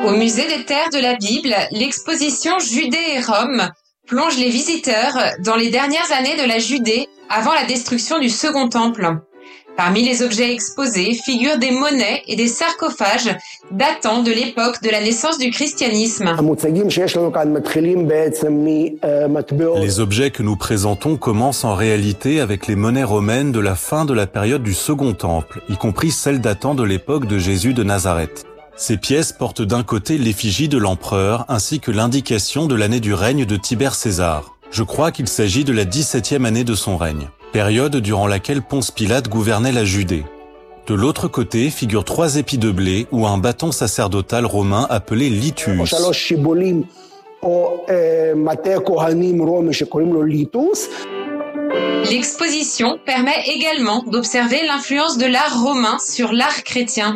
Au musée des terres de la Bible, l'exposition Judée et Rome plonge les visiteurs dans les dernières années de la Judée avant la destruction du Second Temple. Parmi les objets exposés figurent des monnaies et des sarcophages datant de l'époque de la naissance du christianisme. Les objets que nous présentons commencent en réalité avec les monnaies romaines de la fin de la période du Second Temple, y compris celles datant de l'époque de Jésus de Nazareth. Ces pièces portent d'un côté l'effigie de l'empereur ainsi que l'indication de l'année du règne de Tibère César. Je crois qu'il s'agit de la 17e année de son règne, période durant laquelle Ponce Pilate gouvernait la Judée. De l'autre côté figurent 3 épis de blé ou un bâton sacerdotal romain appelé litus. L'exposition permet également d'observer l'influence de l'art romain sur l'art chrétien.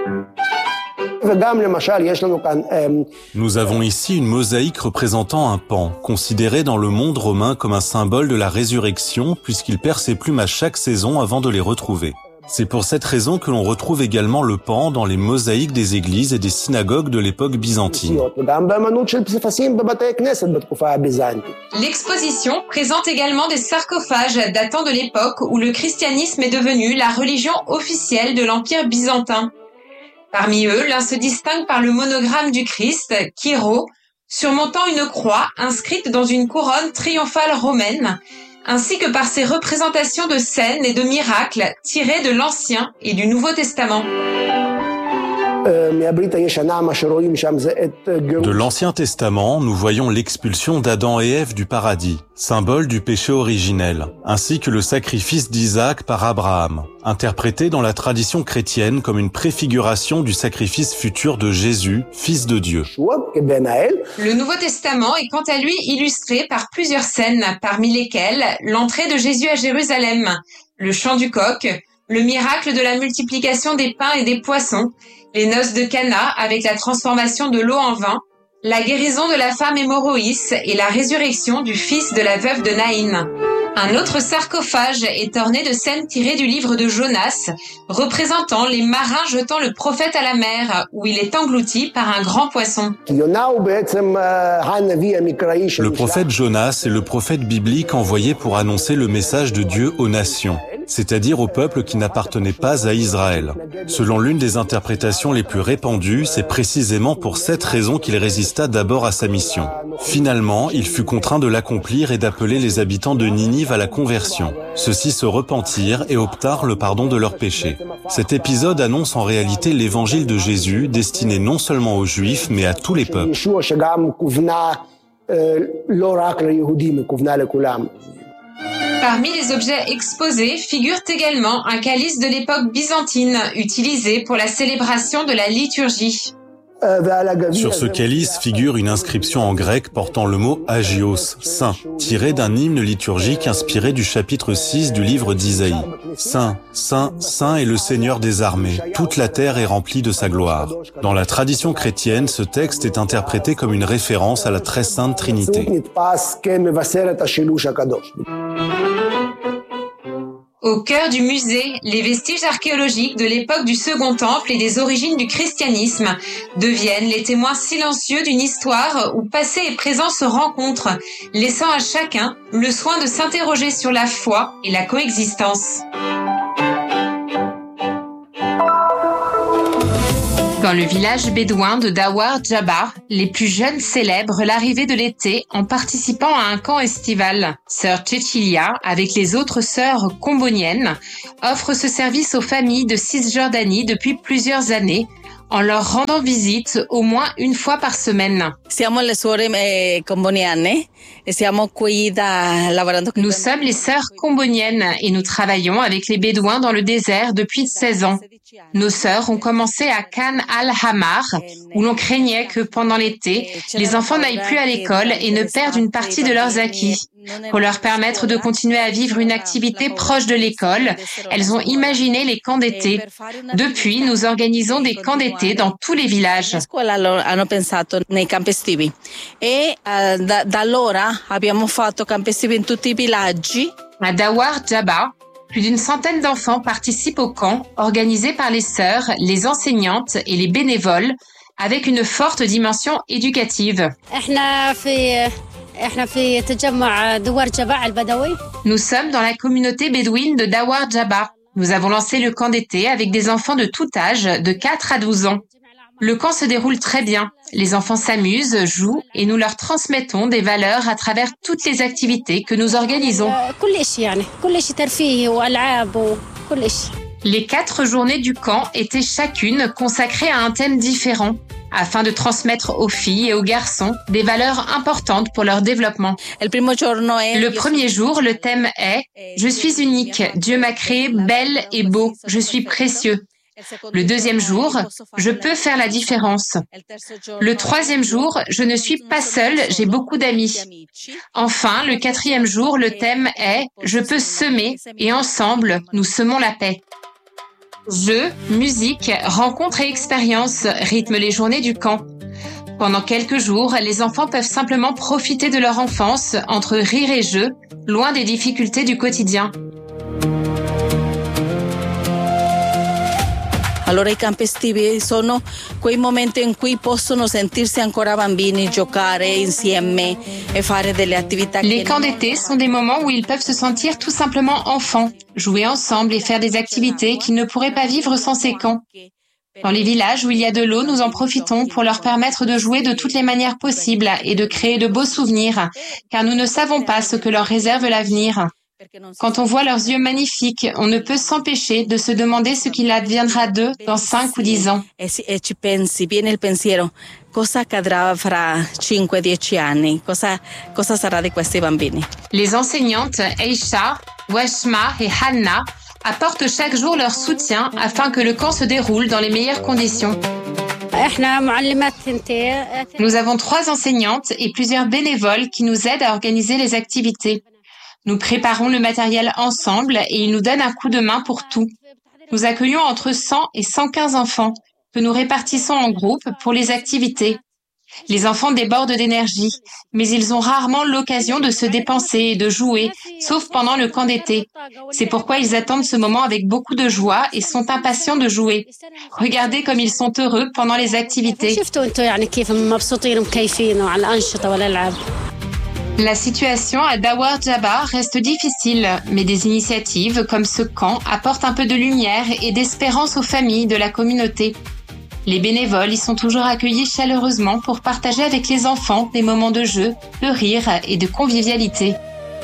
Nous avons ici une mosaïque représentant un paon, considéré dans le monde romain comme un symbole de la résurrection puisqu'il perd ses plumes à chaque saison avant de les retrouver. C'est pour cette raison que l'on retrouve également le paon dans les mosaïques des églises et des synagogues de l'époque byzantine. L'exposition présente également des sarcophages datant de l'époque où le christianisme est devenu la religion officielle de l'Empire byzantin. Parmi eux, l'un se distingue par le monogramme du Christ, Kyro, surmontant une croix inscrite dans une couronne triomphale romaine, ainsi que par ses représentations de scènes et de miracles tirés de l'Ancien et du Nouveau Testament. De l'Ancien Testament, nous voyons l'expulsion d'Adam et Ève du paradis, symbole du péché originel, ainsi que le sacrifice d'Isaac par Abraham, interprété dans la tradition chrétienne comme une préfiguration du sacrifice futur de Jésus, fils de Dieu. Le Nouveau Testament est quant à lui illustré par plusieurs scènes, parmi lesquelles l'entrée de Jésus à Jérusalem, le chant du coq, le miracle de la multiplication des pains et des poissons, les noces de Cana avec la transformation de l'eau en vin, la guérison de la femme hémorroïs et la résurrection du fils de la veuve de Naïn. Un autre sarcophage est orné de scènes tirées du livre de Jonas, représentant les marins jetant le prophète à la mer, où il est englouti par un grand poisson. Le prophète Jonas est le prophète biblique envoyé pour annoncer le message de Dieu aux nations, c'est-à-dire aux peuples qui n'appartenaient pas à Israël. Selon l'une des interprétations les plus répandues, c'est précisément pour cette raison qu'il résista d'abord à sa mission. Finalement, il fut contraint de l'accomplir et d'appeler les habitants de Ninive à la conversion. Ceux-ci se repentirent et obtinrent le pardon de leurs péchés. Cet épisode annonce en réalité l'évangile de Jésus, destiné non seulement aux Juifs, mais à tous les peuples. Parmi les objets exposés figure également un calice de l'époque byzantine, utilisé pour la célébration de la liturgie. Sur ce calice figure une inscription en grec portant le mot « agios », saint, tiré d'un hymne liturgique inspiré du chapitre 6 du livre d'Isaïe. Saint, saint, saint est le Seigneur des armées, toute la terre est remplie de sa gloire. Dans la tradition chrétienne, ce texte est interprété comme une référence à la très sainte Trinité. Au cœur du musée, les vestiges archéologiques de l'époque du Second Temple et des origines du christianisme deviennent les témoins silencieux d'une histoire où passé et présent se rencontrent, laissant à chacun le soin de s'interroger sur la foi et la coexistence. Dans le village bédouin de Dawar Jabbar, les plus jeunes célèbrent l'arrivée de l'été en participant à un camp estival. Sœur Cecilia, avec les autres sœurs comboniennes, offre ce service aux familles de Cisjordanie depuis plusieurs années, en leur rendant visite au moins une fois par semaine. Nous sommes les sœurs comboniennes et nous travaillons avec les Bédouins dans le désert depuis 16 ans. Nos sœurs ont commencé à Khan al-Hamar, où l'on craignait que pendant l'été, les enfants n'aillent plus à l'école et ne perdent une partie de leurs acquis. Pour leur permettre de continuer à vivre une activité proche de l'école, elles ont imaginé les camps d'été. Depuis, nous organisons des camps d'été dans tous les villages. À Dawar Jabbar, plus d'une centaine d'enfants participent au camp organisé par les sœurs, les enseignantes et les bénévoles avec une forte dimension éducative. Nous sommes dans la communauté bédouine de Dawar Jabba. Nous avons lancé le camp d'été avec des enfants de tout âge, de 4 à 12 ans. Le camp se déroule très bien. Les enfants s'amusent, jouent et nous leur transmettons des valeurs à travers toutes les activités que nous organisons. Les 4 journées du camp étaient chacune consacrées à un thème différent, afin de transmettre aux filles et aux garçons des valeurs importantes pour leur développement. Le premier jour, le thème est « Je suis unique, Dieu m'a créé belle et beau, je suis précieux ». Le deuxième jour, « Je peux faire la différence ». Le troisième jour, « Je ne suis pas seule, j'ai beaucoup d'amis ». Enfin, le quatrième jour, le thème est « Je peux semer et ensemble, nous semons la paix ». Jeux, musique, rencontres et expériences rythment les journées du camp. Pendant quelques jours, les enfants peuvent simplement profiter de leur enfance entre rire et jeu, loin des difficultés du quotidien. Allora i campi estivi sono quei momenti in cui possono sentirsi ancora bambini, giocare insieme e fare delle attività. Les camps d'été sont des moments où ils peuvent se sentir tout simplement enfants, jouer ensemble et faire des activités qu'ils ne pourraient pas vivre sans ces camps. Dans les villages où il y a de l'eau, nous en profitons pour leur permettre de jouer de toutes les manières possibles et de créer de beaux souvenirs, car nous ne savons pas ce que leur réserve l'avenir. Quand on voit leurs yeux magnifiques, on ne peut s'empêcher de se demander ce qu'il adviendra d'eux dans 5 ou 10 ans. E ci pensi, viene il pensiero, cosa accadrà fra 5-10 anni? Cosa sarà di questi bambini? Les enseignantes Aisha, Weshma et Hanna apportent chaque jour leur soutien afin que le camp se déroule dans les meilleures conditions. Nous avons 3 enseignantes et plusieurs bénévoles qui nous aident à organiser les activités. Nous préparons le matériel ensemble et ils nous donnent un coup de main pour tout. Nous accueillons entre 100 et 115 enfants que nous répartissons en groupes pour les activités. Les enfants débordent d'énergie, mais ils ont rarement l'occasion de se dépenser et de jouer, sauf pendant le camp d'été. C'est pourquoi ils attendent ce moment avec beaucoup de joie et sont impatients de jouer. Regardez comme ils sont heureux pendant les activités. La situation à Dawar Jabba reste difficile, mais des initiatives comme ce camp apportent un peu de lumière et d'espérance aux familles de la communauté. Les bénévoles y sont toujours accueillis chaleureusement pour partager avec les enfants des moments de jeu, de rire et de convivialité.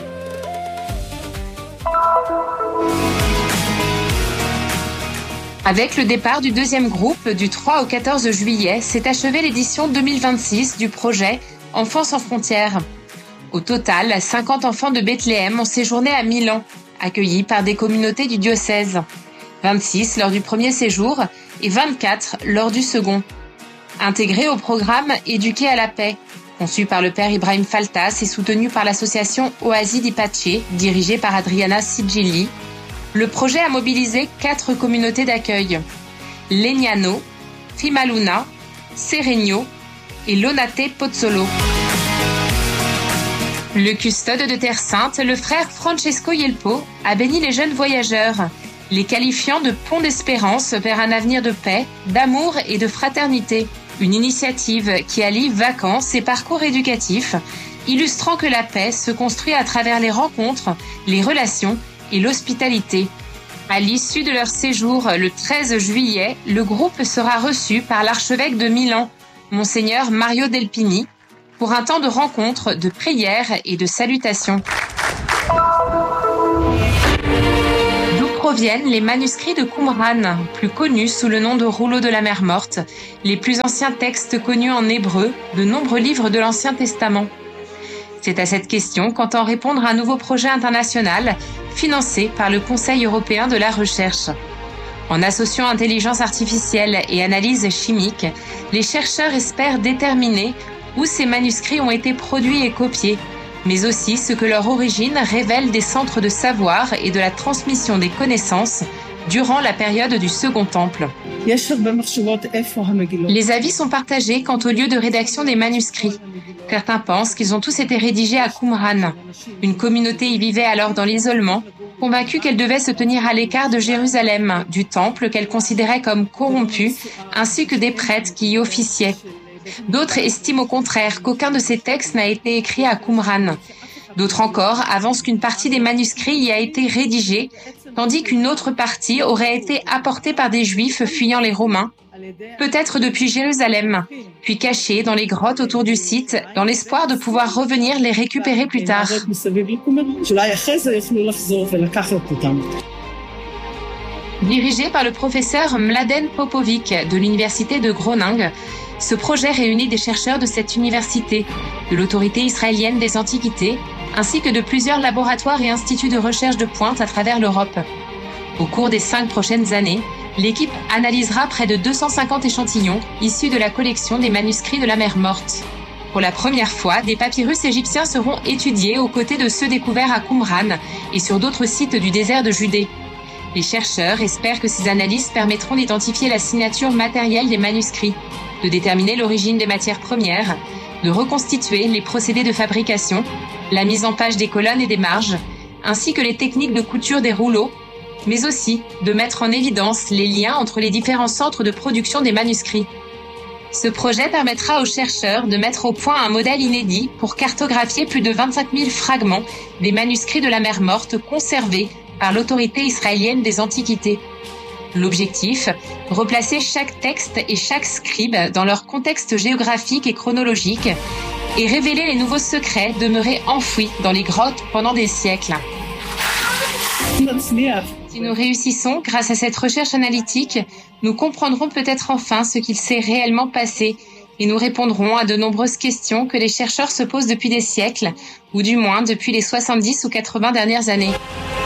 Avec le départ du deuxième groupe du 3 au 14 juillet, s'est achevée l'édition 2026 du projet Enfants sans frontières. Au total, 50 enfants de Bethléem ont séjourné à Milan, accueillis par des communautés du diocèse. 26 lors du premier séjour et 24 lors du second. Intégrés au programme Éduquer à la paix, conçu par le père Ibrahim Faltas et soutenu par l'association Oasi di Pace, dirigée par Adriana Sigilli, le projet a mobilisé 4 communautés d'accueil. Legnano, Trimaluna, Seregno et Lonate Pozzolo. Le custode de Terre Sainte, le frère Francesco Yelpo, a béni les jeunes voyageurs, les qualifiant de pont d'espérance vers un avenir de paix, d'amour et de fraternité. Une initiative qui allie vacances et parcours éducatifs, illustrant que la paix se construit à travers les rencontres, les relations et l'hospitalité. À l'issue de leur séjour, le 13 juillet, le groupe sera reçu par l'archevêque de Milan, Monseigneur Mario Delpini, pour un temps de rencontre, de prière et de salutation. D'où proviennent les manuscrits de Qumran, plus connus sous le nom de rouleaux de la mer morte, les plus anciens textes connus en hébreu, de nombreux livres de l'Ancien Testament. C'est à cette question qu'entend répondre un nouveau projet international financé par le Conseil européen de la recherche. En associant intelligence artificielle et analyse chimique, les chercheurs espèrent déterminer où ces manuscrits ont été produits et copiés, mais aussi ce que leur origine révèle des centres de savoir et de la transmission des connaissances durant la période du Second Temple. Les avis sont partagés quant au lieu de rédaction des manuscrits. Certains pensent qu'ils ont tous été rédigés à Qumran. Une communauté y vivait alors dans l'isolement, convaincue qu'elle devait se tenir à l'écart de Jérusalem, du temple qu'elle considérait comme corrompu, ainsi que des prêtres qui y officiaient. D'autres estiment au contraire qu'aucun de ces textes n'a été écrit à Qumran. D'autres encore avancent qu'une partie des manuscrits y a été rédigée, tandis qu'une autre partie aurait été apportée par des Juifs fuyant les Romains, peut-être depuis Jérusalem, puis cachée dans les grottes autour du site, dans l'espoir de pouvoir revenir les récupérer plus tard. Dirigé par le professeur Mladen Popovic de l'université de Groningue, ce projet réunit des chercheurs de cette université, de l'autorité israélienne des antiquités, ainsi que de plusieurs laboratoires et instituts de recherche de pointe à travers l'Europe. Au cours des 5 prochaines années, l'équipe analysera près de 250 échantillons issus de la collection des manuscrits de la mer Morte. Pour la première fois, des papyrus égyptiens seront étudiés aux côtés de ceux découverts à Qumran et sur d'autres sites du désert de Judée. Les chercheurs espèrent que ces analyses permettront d'identifier la signature matérielle des manuscrits, de déterminer l'origine des matières premières, de reconstituer les procédés de fabrication, la mise en page des colonnes et des marges, ainsi que les techniques de couture des rouleaux, mais aussi de mettre en évidence les liens entre les différents centres de production des manuscrits. Ce projet permettra aux chercheurs de mettre au point un modèle inédit pour cartographier plus de 25 000 fragments des manuscrits de la mer Morte conservés par l'autorité israélienne des antiquités. L'objectif, replacer chaque texte et chaque scribe dans leur contexte géographique et chronologique et révéler les nouveaux secrets demeurés enfouis dans les grottes pendant des siècles. Si nous réussissons grâce à cette recherche analytique, nous comprendrons peut-être enfin ce qu'il s'est réellement passé et nous répondrons à de nombreuses questions que les chercheurs se posent depuis des siècles, ou du moins depuis les 70 ou 80 dernières années.